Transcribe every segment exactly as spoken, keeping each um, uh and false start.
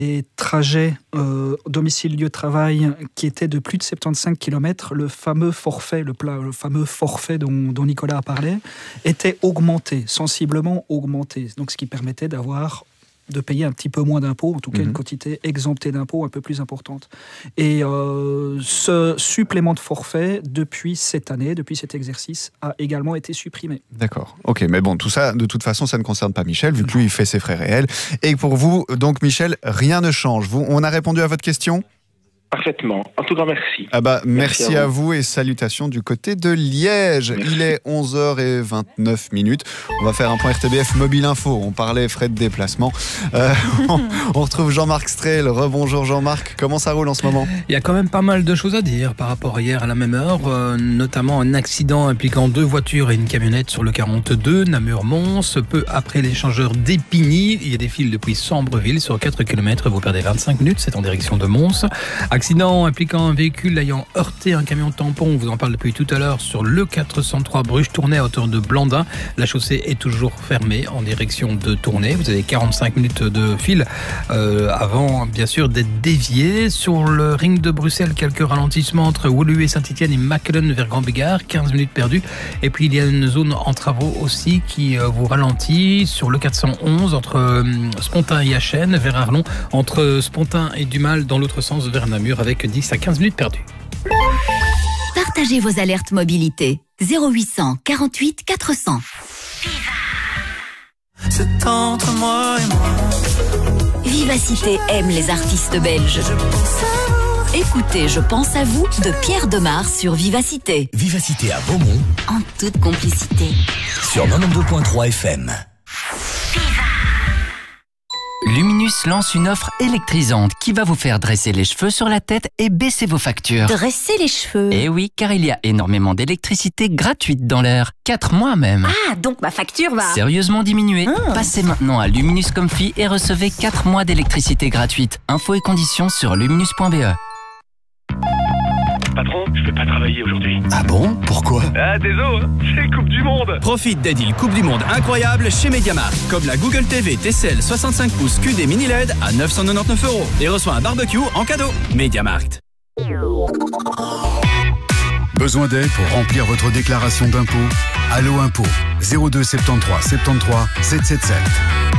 des trajets euh, domicile-lieu-travail qui étaient de plus de soixante-quinze kilomètres, le fameux forfait, le, pla- le fameux forfait dont, dont Nicolas a parlé, était augmenté, sensiblement augmenté. Donc, ce qui permettait d'avoir de payer un petit peu moins d'impôts, en tout cas mmh. une quantité exemptée d'impôts un peu plus importante. Et euh, ce supplément de forfait, depuis cette année, depuis cet exercice, a également été supprimé. D'accord, ok, mais bon, tout ça, de toute façon, ça ne concerne pas Michel, vu que lui, il fait ses frais réels. Et pour vous, donc Michel, rien ne change. Vous, on a répondu à votre question ? Parfaitement. En tout cas, merci. Ah bah, merci, merci à, vous. à vous et salutations du côté de Liège. Merci. Il est onze heures vingt-neuf minutes. On va faire un point R T B F Mobile Info. On parlait frais de déplacement. Euh, on, on retrouve Jean-Marc Strel. Rebonjour Jean-Marc. Comment ça roule en ce moment ? Il y a quand même pas mal de choses à dire par rapport à hier à la même heure, euh, notamment un accident impliquant deux voitures et une camionnette sur le quarante-deux, Namur-Mons. Peu après l'échangeur d'Épigny, il y a des fils depuis Sambreville sur quatre kilomètres. Vous perdez vingt-cinq minutes. C'est en direction de Mons. Accident impliquant un véhicule ayant heurté un camion tampon, on vous en parle depuis tout à l'heure, sur le quatre cent trois Bruges-Tournai à hauteur de Blandin. La chaussée est toujours fermée en direction de Tournai. Vous avez quarante-cinq minutes de fil euh, avant, bien sûr, d'être dévié. Sur le ring de Bruxelles, quelques ralentissements entre Woluwe et Saint-Etienne et Machelen vers Grand-Bégard, quinze minutes perdues. Et puis il y a une zone en travaux aussi qui euh, vous ralentit sur le quatre cent onze entre euh, Spontin et Achen, vers Arlon, entre Spontin et Dumal dans l'autre sens vers Namur, avec dix à quinze minutes perdues. Partagez vos alertes mobilité. zéro huit cent quarante-huit quatre cents. C'est entre moi et moi. Vivacité aime les artistes belges. Écoutez Je pense à vous de Pierre Demar sur Vivacité. Vivacité à Beaumont. En toute complicité. Sur quatre-vingt-douze virgule trois F M. Luminus lance une offre électrisante qui va vous faire dresser les cheveux sur la tête et baisser vos factures. Dresser les cheveux? Eh oui, car il y a énormément d'électricité gratuite dans l'air. quatre mois même. Ah, donc ma facture va sérieusement diminuer. Ah. Passez maintenant à Luminus Comfy et recevez quatre mois d'électricité gratuite. Infos et conditions sur luminus point b e. Patron, je vais pas travailler aujourd'hui. Ah bon? Pourquoi? Ah, désolé, c'est Coupe du Monde. Profite des deals Coupe du Monde incroyables chez MediaMarkt. Comme la Google T V T C L soixante-cinq pouces Q D mini L E D à neuf cent quatre-vingt-dix-neuf euros. Et reçois un barbecue en cadeau. MediaMarkt. Besoin d'aide pour remplir votre déclaration d'impôt? Allo Impôt, zéro deux soixante-treize soixante-treize sept cent soixante-dix-sept.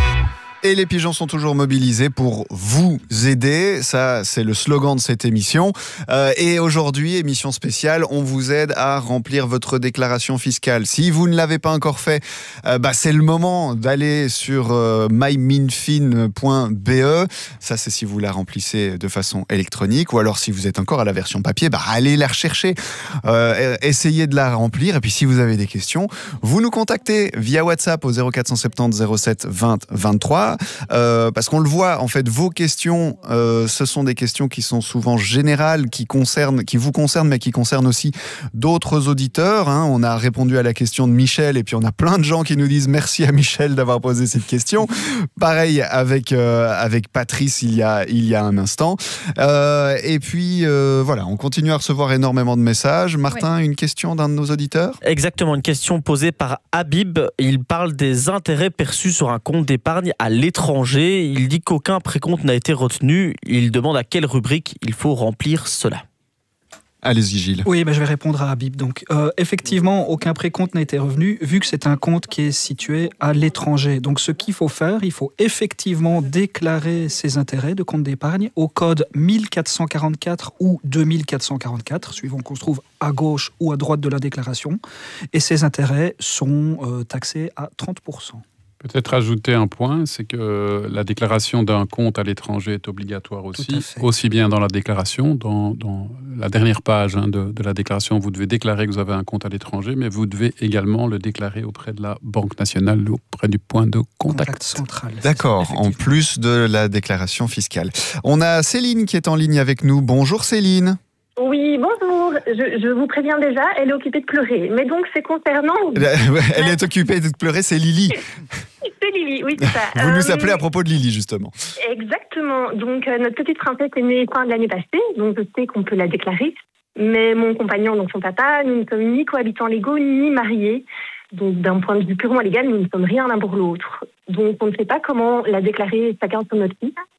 Et les pigeons sont toujours mobilisés pour vous aider. Ça, c'est le slogan de cette émission. Euh, et aujourd'hui, émission spéciale, on vous aide à remplir votre déclaration fiscale. Si vous ne l'avez pas encore fait, euh, bah, c'est le moment d'aller sur euh, my minfin point b e. Ça, c'est si vous la remplissez de façon électronique. Ou alors, si vous êtes encore à la version papier, bah, allez la rechercher. Euh, essayez de la remplir. Et puis, si vous avez des questions, vous nous contactez via WhatsApp au zéro quatre cent soixante-dix zéro sept vingt vingt-trois. Euh, parce qu'on le voit, en fait, vos questions, euh, ce sont des questions qui sont souvent générales, qui concernent, qui vous concernent, mais qui concernent aussi d'autres auditeurs. Hein. On a répondu à la question de Michel, et puis on a plein de gens qui nous disent merci à Michel d'avoir posé cette question. Pareil avec euh, avec Patrice il y a il y a un instant. Euh, et puis euh, voilà, on continue à recevoir énormément de messages. Martin, ouais. Une question d'un de nos auditeurs. Exactement, une question posée par Habib. Il parle des intérêts perçus sur un compte d'épargne à l'étranger. Il dit qu'aucun précompte n'a été retenu. Il demande à quelle rubrique il faut remplir cela. Allez-y Gilles. Oui, ben je vais répondre à Habib. Donc, euh, effectivement, aucun précompte n'a été revenu, vu que c'est un compte qui est situé à l'étranger. Donc, ce qu'il faut faire, il faut effectivement déclarer ses intérêts de compte d'épargne au code mille quatre cent quarante-quatre ou deux mille quatre cent quarante-quatre, suivant qu'on se trouve à gauche ou à droite de la déclaration. Et ces intérêts sont euh, taxés à trente pour cent. Peut-être ajouter un point, c'est que la déclaration d'un compte à l'étranger est obligatoire aussi, aussi bien dans la déclaration, dans, dans la dernière page hein, de, de la déclaration, vous devez déclarer que vous avez un compte à l'étranger, mais vous devez également le déclarer auprès de la Banque nationale, auprès du point de contact. Contact central. D'accord, en plus de la déclaration fiscale. On a Céline qui est en ligne avec nous. Bonjour Céline. Oui, bonjour. Je, je vous préviens déjà, elle est occupée de pleurer. Mais donc, c'est concernant... Elle est occupée de pleurer, c'est Lily. C'est Lily, oui, c'est ça. Vous euh, nous appelez à propos de Lily, justement. Exactement. Donc, euh, notre petite princesse est née fin de l'année passée, donc je sais qu'on peut la déclarer. Mais mon compagnon, donc son papa, nous ne sommes ni cohabitants légaux, ni mariés. Donc, d'un point de vue purement légal, nous ne sommes rien l'un pour l'autre. Donc, on ne sait pas comment la déclarer chacun sur notre site.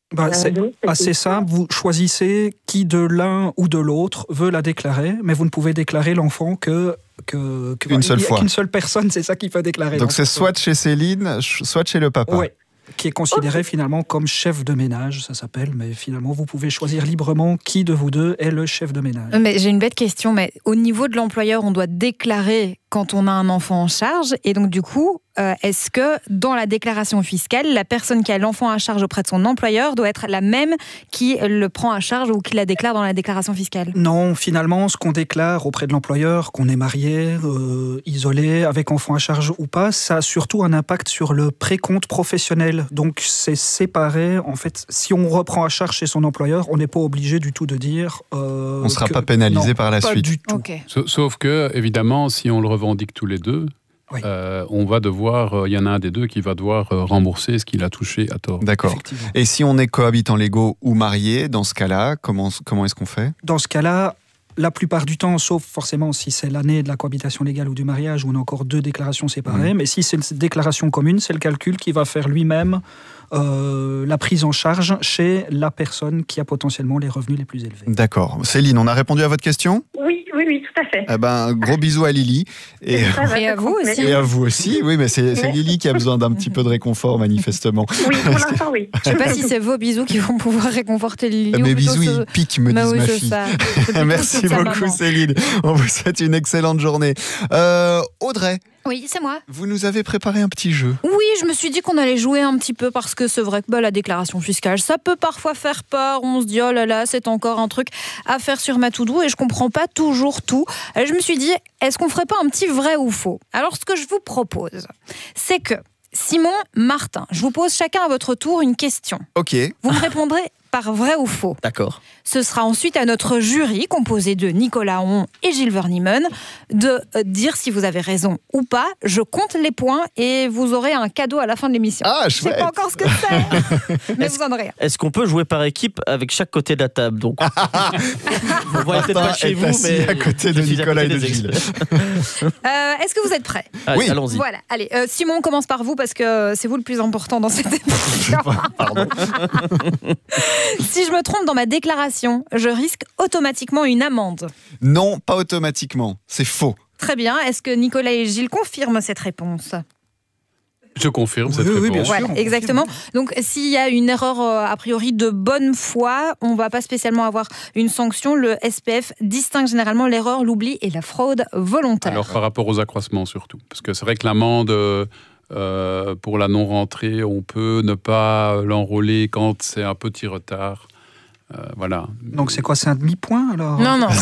Bah, c'est assez simple, vous choisissez qui de l'un ou de l'autre veut la déclarer, mais vous ne pouvez déclarer l'enfant que... que, que Une seule fois. Qu'une seule personne, c'est ça qu'il faut déclarer. Donc c'est soit chez Céline, soit chez le papa. Oui, qui est considéré okay. finalement comme chef de ménage, ça s'appelle, mais finalement vous pouvez choisir librement qui de vous deux est le chef de ménage. Mais j'ai une bête question, mais au niveau de l'employeur, on doit déclarer quand on a un enfant en charge, et donc du coup, euh, est-ce que dans la déclaration fiscale, la personne qui a l'enfant à charge auprès de son employeur doit être la même qui le prend à charge ou qui la déclare dans la déclaration fiscale? Non, finalement, ce qu'on déclare auprès de l'employeur, qu'on est marié, euh, isolé, avec enfant à charge ou pas, ça a surtout un impact sur le précompte professionnel. Donc c'est séparé. En fait, si on reprend à charge chez son employeur, on n'est pas obligé du tout de dire... Euh, on ne sera que... pas pénalisé non, par la pas suite. Du tout. Okay. Sauf que, évidemment, si on le revendique tous les deux, oui. euh, on va devoir, il euh, y en a un des deux qui va devoir euh, rembourser ce qu'il a touché à tort. D'accord. Et si on est cohabitants légaux ou mariés, dans ce cas-là, comment, comment est-ce qu'on fait? Dans ce cas-là, la plupart du temps, sauf forcément si c'est l'année de la cohabitation légale ou du mariage, où on a encore deux déclarations séparées, mmh. mais si c'est une déclaration commune, c'est le calcul qui va faire lui-même euh, la prise en charge chez la personne qui a potentiellement les revenus les plus élevés. D'accord. Céline, on a répondu à votre question? Oui, oui, oui, tout à fait. Eh ben, gros bisous à Lily. Et, et à vous aussi. Et à vous aussi, oui, mais c'est, c'est Lily qui a besoin d'un petit peu de réconfort, manifestement. Oui, pour l'instant, oui. Je ne sais pas si c'est vos bisous qui vont pouvoir réconforter Lily. Mes bisous, ce... ils piquent, me disent oui, ma fille. Ça. Merci beaucoup, Céline. On vous souhaite une excellente journée. Euh, Audrey. Oui, c'est moi. Vous nous avez préparé un petit jeu. Oui, je me suis dit qu'on allait jouer un petit peu parce que c'est vrai que bah, la déclaration fiscale, ça peut parfois faire peur. On se dit, oh là là, c'est encore un truc à faire sur ma to-do et je comprends pas toujours tout. Et je me suis dit, est-ce qu'on ferait pas un petit vrai ou faux? Alors, ce que je vous propose, c'est que Simon, Martin, je vous pose chacun à votre tour une question. Ok. Vous me répondrez par vrai ou faux. D'accord. Ce sera ensuite à notre jury, composé de Nicolas Hon et Gilles Verniemen, de dire si vous avez raison ou pas. Je compte les points et vous aurez un cadeau à la fin de l'émission. Ah, je ne sais pas encore ce que c'est, mais vous en aurez un. Est-ce qu'on peut jouer par équipe avec chaque côté de la table? Donc, on voit peut-être pas chez vous, mais à côté de Nicolas et de Gilles. euh, est-ce que vous êtes prêts? Allez, oui. Allons-y. Voilà. Allez, euh, Simon, on commence par vous parce que c'est vous le plus important dans cette émission. Pardon. Si je me trompe dans ma déclaration, je risque automatiquement une amende. Non, pas automatiquement. C'est faux. Très bien. Est-ce que Nicolas et Gilles confirment cette réponse? Je confirme oui, cette oui, réponse. Bien sûr, voilà, exactement. Donc, s'il y a une erreur euh, a priori de bonne foi, on ne va pas spécialement avoir une sanction. Le S P F distingue généralement l'erreur, l'oubli et la fraude volontaire. Alors, par rapport aux accroissements surtout. Parce que c'est vrai que l'amende... Euh, Euh, pour la non-rentrée, on peut ne pas l'enrôler quand c'est un petit retard. Euh, voilà. Donc c'est quoi, c'est un demi-point alors? Non, non.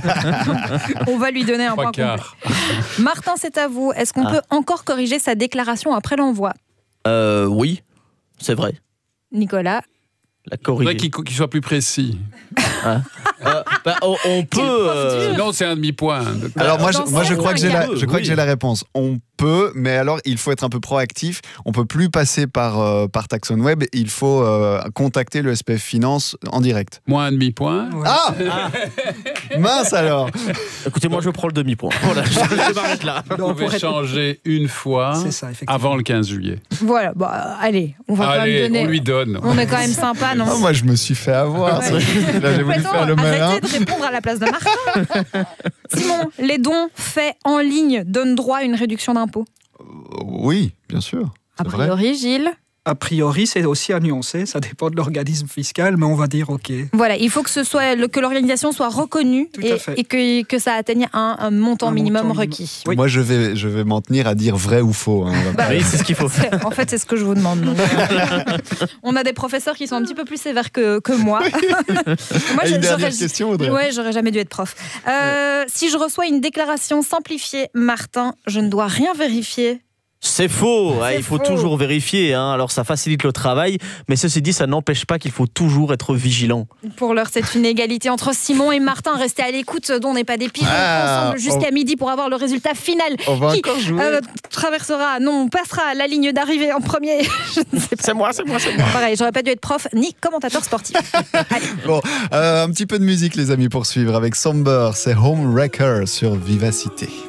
On va lui donner un point complet. Martin, c'est à vous. Est-ce qu'on ah. peut encore corriger sa déclaration après l'envoi? euh, Oui, c'est vrai. Nicolas? La corriger. Il faudrait qu'il soit plus précis. Hein euh, bah, on, on peut. Euh... Sinon, c'est un demi-point. Alors moi, je, moi, je crois que j'ai la, je crois oui. que j'ai la réponse. On peut, mais alors il faut être un peu proactif. On peut plus passer par euh, par Taxon Web. Il faut euh, contacter le S P F Finance en direct. Moins un demi-point. Ouais. Ah, ah mince alors. Écoutez, moi je prends le demi-point. Voilà, je m'arrête là. Vous pouvez être... changer une fois ça, avant le quinze juillet. Voilà, bah, allez, on va allez, quand même donner. On lui donne. On est quand même sympa, non? Oh, moi je me suis fait avoir. Ouais. Là, j'ai voulu faire le malin. Arrêtez de répondre à la place de Martin. Simon, les dons faits en ligne donnent droit à une réduction d'impôt? euh, Oui, bien sûr. A priori, Gilles? A priori, c'est aussi à nuancer, ça dépend de l'organisme fiscal, mais on va dire OK. Voilà, il faut que, ce soit, que l'organisation soit reconnue et, et que, que ça atteigne un, un montant un minimum montant requis. Oui. Moi, je vais, je vais m'en tenir à dire vrai ou faux. Hein, bah, oui, c'est ce qu'il faut. En fait, c'est ce que je vous demande. Donc. On a des professeurs qui sont un petit peu plus sévères que, que moi. moi une dernière question, Audrey. Ouais, j'aurais jamais dû être prof. Euh, ouais. Si je reçois une déclaration simplifiée, Martin, je ne dois rien vérifier. C'est faux, c'est ah, il faut faux. toujours vérifier, hein. Alors ça facilite le travail, mais ceci dit, ça n'empêche pas qu'il faut toujours être vigilant. Pour l'heure, c'est une égalité entre Simon et Martin. Restez à l'écoute, dont on n'est pas des pigeons, ah, ensemble jusqu'à on... midi pour avoir le résultat final. On va qui encore jouer. Euh, traversera, non, passera la ligne d'arrivée en premier. C'est moi, c'est moi, c'est moi. Pareil, j'aurais pas dû être prof ni commentateur sportif. Bon, euh, un petit peu de musique, les amis, pour suivre avec Somber, c'est Home Wrecker sur Vivacité.